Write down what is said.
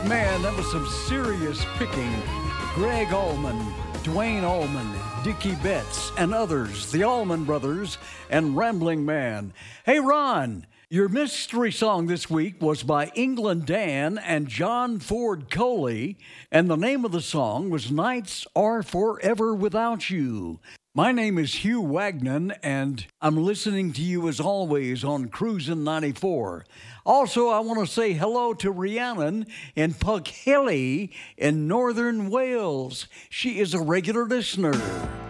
Man, that was some serious picking. Greg Allman, Dwayne Allman, Dickie Betts, and others, the Allman Brothers, and Rambling Man. Hey, Ron, your mystery song this week was by England Dan and John Ford Coley, and the name of the song was Nights Are Forever Without You. My name is Hugh Wagnon, and I'm listening to you as always on Cruisin' 94. Also, I want to say hello to Rhiannon in Pughilly in northern Wales. She is a regular listener.